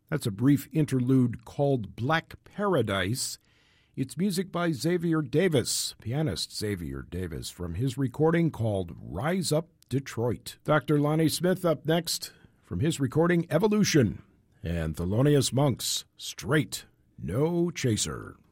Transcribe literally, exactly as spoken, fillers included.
That's a brief interlude called Black Paradise. It's music by Xavier Davis, pianist Xavier Davis, from his recording called Rise Up Detroit. Doctor Lonnie Smith up next from his recording Evolution, and Thelonious Monk's Straight No Chaser.